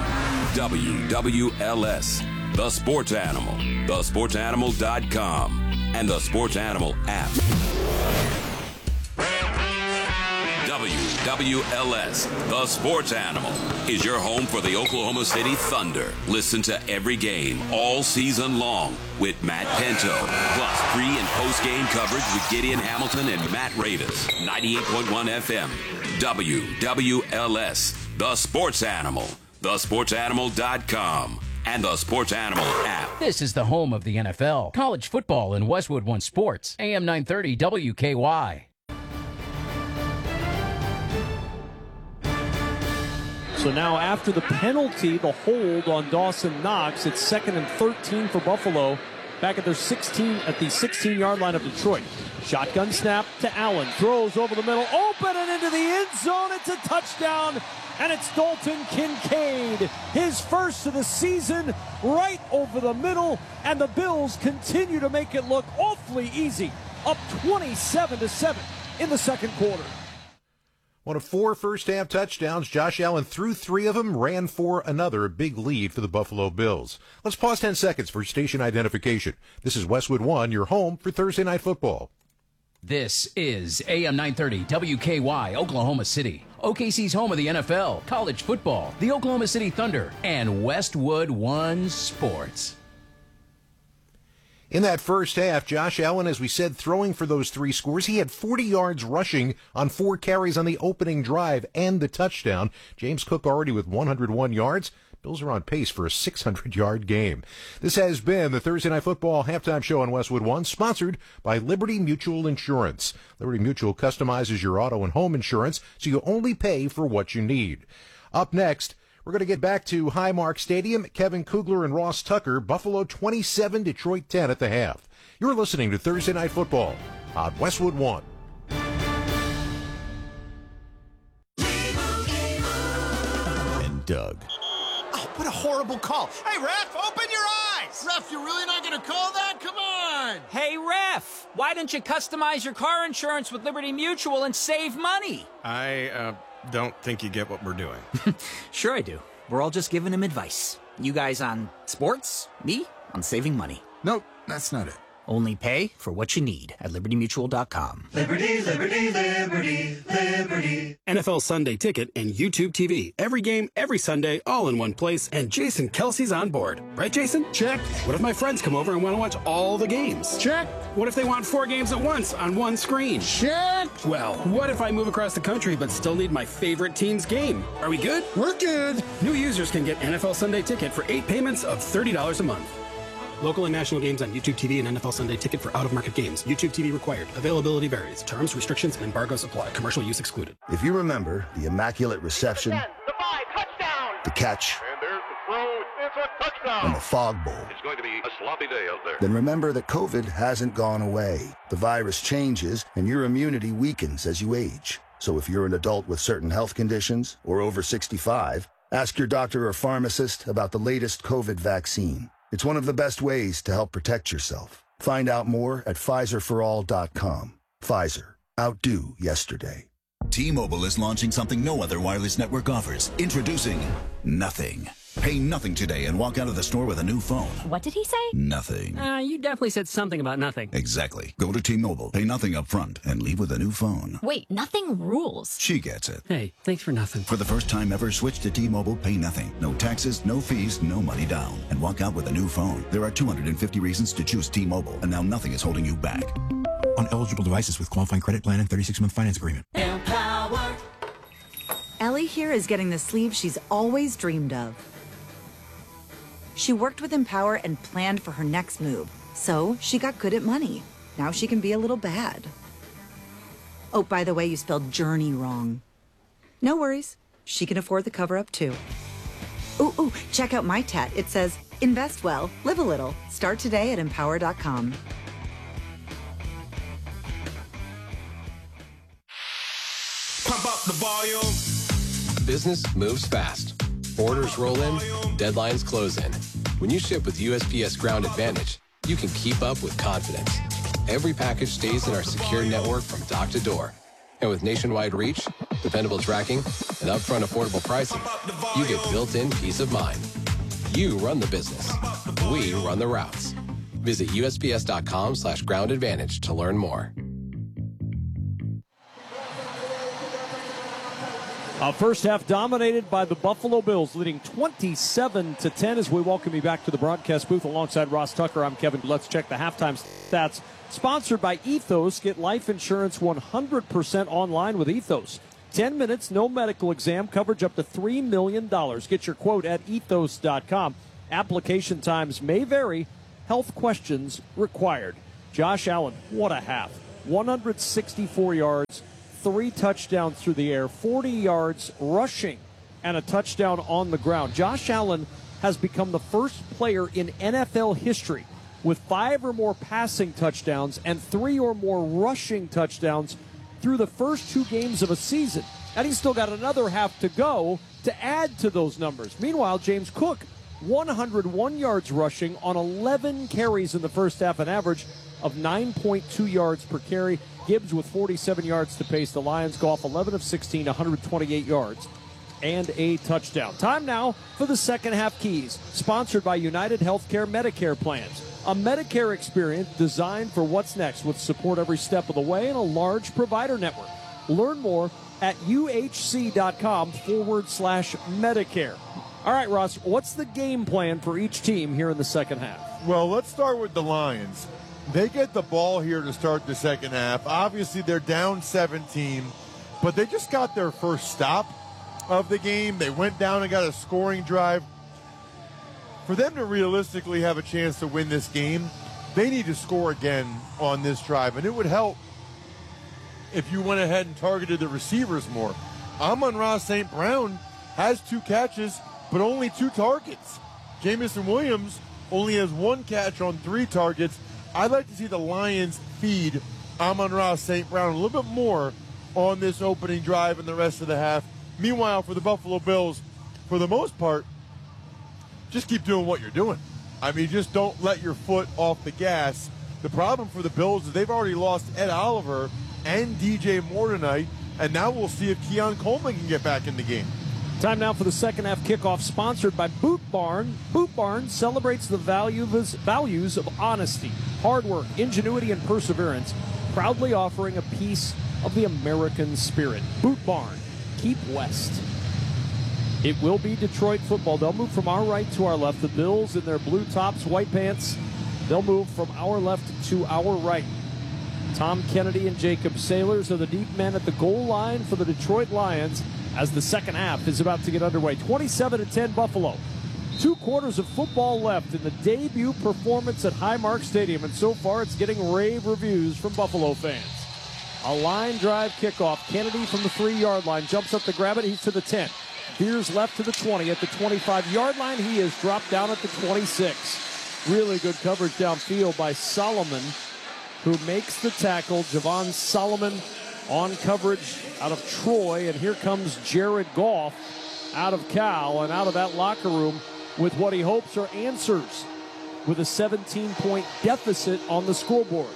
WWLS, The Sports Animal, thesportsanimal.com, and the Sports Animal app. WLS, the sports animal, is your home for the Oklahoma City Thunder. Listen to every game all season long with Matt Pinto, plus pre- and post-game coverage with Gideon Hamilton and Matt Ravis. 98.1 FM, WWLS, the sports animal, thesportsanimal.com, and the Sports Animal app. This is the home of the NFL. College football in Westwood One Sports. AM 930 WKY. So now after the penalty, the hold on Dawson Knox, it's 2nd and 13 for Buffalo. Back at their 16-yard line of Detroit. Shotgun snap to Allen. Throws over the middle. Open and into the end zone. It's a touchdown. And it's Dalton Kincaid. His first of the season right over the middle. And the Bills continue to make it look awfully easy. Up 27-7 in the second quarter. One of 4 first-half touchdowns. Josh Allen threw 3 of them, ran for another. A big lead for the Buffalo Bills. Let's pause 10 seconds for station identification. This is Westwood One, your home for Thursday Night Football. This is AM 930 WKY, Oklahoma City. OKC's home of the NFL, college football, the Oklahoma City Thunder, and Westwood One Sports. In that first half, Josh Allen, as we said, throwing for those 3 scores. He had 40 yards rushing on 4 carries on the opening drive and the touchdown. James Cook already with 101 yards. Bills are on pace for a 600-yard game. This has been the Thursday Night Football halftime show on Westwood One, sponsored by Liberty Mutual Insurance. Liberty Mutual customizes your auto and home insurance so you only pay for what you need. Up next, we're going to get back to Highmark Stadium. Kevin Kugler and Ross Tucker, Buffalo 27, Detroit 10 at the half. You're listening to Thursday Night Football on Westwood One. And Doug. Oh, what a horrible call. Hey, ref, open your eyes. Ref, you're really not going to call that? Come on. Hey, ref, why don't you customize your car insurance with Liberty Mutual and save money? I don't think you get what we're doing. Sure I do. We're all just giving him advice. You guys on sports, me on saving money. Nope, that's not it. Only pay for what you need at LibertyMutual.com. Liberty, liberty, liberty, liberty. NFL Sunday Ticket and YouTube TV. Every game, every Sunday, all in one place. And Jason Kelsey's on board. Right, Jason? Check. What if my friends come over and want to watch all the games? Check. What if they want 4 games at once on one screen? Check. Well, what if I move across the country but still need my favorite team's game? Are we good? We're good. New users can get NFL Sunday Ticket for 8 payments of $30 a month. Local and national games on YouTube TV and NFL Sunday Ticket for out-of-market games. YouTube TV required. Availability varies. Terms, restrictions, and embargoes apply. Commercial use excluded. If you remember the immaculate reception, the catch, and there's the throw. It's a touchdown. and the fog bowl, It's going to be a sloppy day out there. then remember that COVID hasn't gone away. The virus changes, and your immunity weakens as you age. So if you're an adult with certain health conditions or over 65, ask your doctor or pharmacist about the latest COVID vaccine. It's one of the best ways to help protect yourself. Find out more at PfizerForAll.com. Pfizer. Outdo yesterday. T-Mobile is launching something no other wireless network offers. Introducing Nothing. Pay nothing today and walk out of the store with a new phone. What did he say? Nothing. You definitely said something about nothing. Exactly. Go to T-Mobile, pay nothing up front, and leave with a new phone. Wait, nothing rules. She gets it. Hey, thanks for nothing. For the first time ever, switch to T-Mobile, pay nothing. No taxes, no fees, no money down. And walk out with a new phone. There are 250 reasons to choose T-Mobile, and now nothing is holding you back. On eligible devices with qualifying credit plan and 36-month finance agreement. Empower. Ellie here is getting the sleeve she's always dreamed of. She worked with Empower and planned for her next move, so she got good at money. Now she can be a little bad. Oh, by the way, you spelled journey wrong. No worries. She can afford the cover-up, too. Ooh, check out my tat. It says, invest well, live a little. Start today at Empower.com. Pump up the volume. Business moves fast. Orders roll in, deadlines close in. When you ship with USPS Ground Advantage, you can keep up with confidence. Every package stays in our secure network from dock to door. And with nationwide reach, dependable tracking, and upfront affordable pricing, you get built-in peace of mind. You run the business. We run the routes. Visit USPS.com/groundadvantage to learn more. First half dominated by the Buffalo Bills, leading 27-10 as we welcome you back to the broadcast booth alongside Ross Tucker. I'm Kevin. Let's check the halftime stats. Sponsored by Ethos. Get life insurance 100% online with Ethos. 10 minutes, no medical exam, coverage up to $3 million. Get your quote at ethos.com. Application times may vary. Health questions required. Josh Allen, what a half. 164 yards, 3 touchdowns through the air, 40 yards rushing, and a touchdown on the ground. Josh Allen has become the first player in NFL history with 5 or more passing touchdowns and 3 or more rushing touchdowns through the first 2 games of a season. And he's still got another half to go to add to those numbers. Meanwhile, James Cook, 101 yards rushing on 11 carries in the first half, an average of 9.2 yards per carry. Gibbs with 47 yards to pace the Lions. Goff 11 of 16, 128 yards and a touchdown. Time now for the second half keys, sponsored by United Healthcare Medicare Plans. A Medicare experience designed for what's next with support every step of the way and a large provider network. Learn more at uhc.com/Medicare. All right, Ross, what's the game plan for each team here in the second half? Well, let's start with the Lions. They get the ball here to start the second half. Obviously, they're down 17, but they just got their first stop of the game. They went down and got a scoring drive. For them to realistically have a chance to win this game, they need to score again on this drive, and it would help if you went ahead and targeted the receivers more. Amon-Ra St. Brown has 2 catches, but only 2 targets. Jamison Williams only has 1 catch on 3 targets. I'd like to see the Lions feed Amon-Ra St. Brown a little bit more on this opening drive and the rest of the half. Meanwhile, for the Buffalo Bills, for the most part, just keep doing what you're doing. I mean, just don't let your foot off the gas. The problem for the Bills is they've already lost Ed Oliver and DJ Moore tonight, and now we'll see if Keon Coleman can get back in the game. Time now for the second half kickoff, sponsored by Boot Barn. Boot Barn celebrates the values of honesty, hard work, ingenuity, and perseverance, proudly offering a piece of the American spirit. Boot Barn, keep west. It will be Detroit football. They'll move from our right to our left. The Bills in their blue tops, white pants, they'll move from our left to our right. Tom Kennedy and Jacob Sailors are the deep men at the goal line for the Detroit Lions as the second half is about to get underway. 27-10 Buffalo. 2 quarters of football left in the debut performance at Highmark Stadium, and so far it's getting rave reviews from Buffalo fans. A line drive kickoff. Kennedy from the 3-yard line jumps up to grab it. He's to the 10. Veers left to the 20. At the 25-yard line, he is dropped down at the 26. Really good coverage downfield by Solomon, who makes the tackle. Javon Solomon on coverage out of Troy. And here comes Jared Goff out of Cal and out of that locker room with what he hopes are answers with a 17-point deficit on the scoreboard.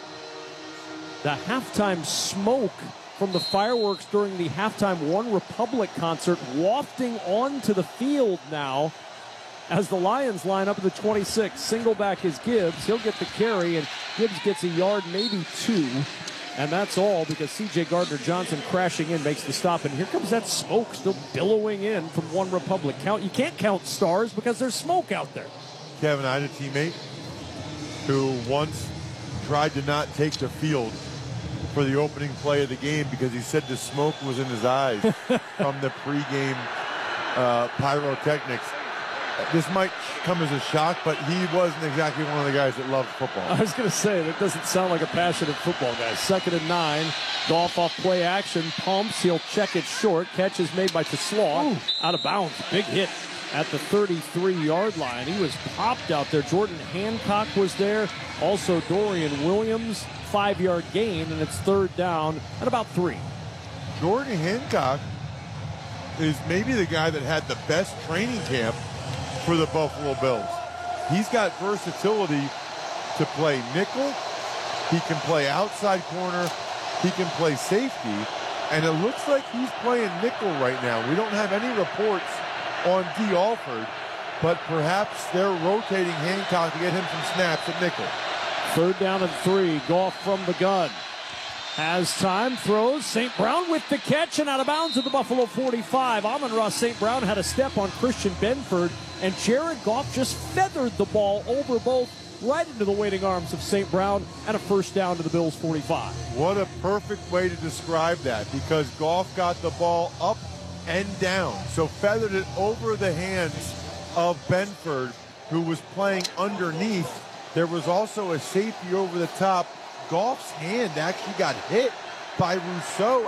The halftime smoke from the fireworks during the halftime One Republic concert wafting onto the field now as the Lions line up at the 26. Single back is Gibbs. He'll get the carry, and Gibbs gets a yard, maybe 2. And that's all because C.J. Gardner-Johnson crashing in makes the stop. And here comes that smoke still billowing in from One Republic. You can't count stars because there's smoke out there. Kevin, I had a teammate who once tried to not take the field for the opening play of the game because he said the smoke was in his eyes from the pregame pyrotechnics. This might come as a shock, but he wasn't exactly one of the guys that loved football. I was going to say, that doesn't sound like a passionate football guy. 2nd and 9. Goff off play action. Pumps. He'll check it short. Catch is made by Teslaw. Out of bounds. Big hit at the 33-yard line. He was popped out there. Jordan Hancock was there. Also Dorian Williams. 5-yard gain, and it's 3rd down and about 3. Jordan Hancock is maybe the guy that had the best training camp for the Buffalo Bills. He's got versatility to play nickel. He can play outside corner. He can play safety. And it looks like he's playing nickel right now. We don't have any reports on D. Alford, but perhaps they're rotating Hancock to get him some snaps at nickel. 3rd down and 3. Goff from the gun. Has time, throws. St. Brown with the catch and out of bounds at the Buffalo 45. Amon-Ra St. Brown had a step on Christian Benford, and Jared Goff just feathered the ball over both right into the waiting arms of St. Brown and a first down to the Bills 45. What a perfect way to describe that, because Goff got the ball up and down, so feathered it over the hands of Benford, who was playing underneath. There was also a safety over the top. Goff's hand actually got hit by Rousseau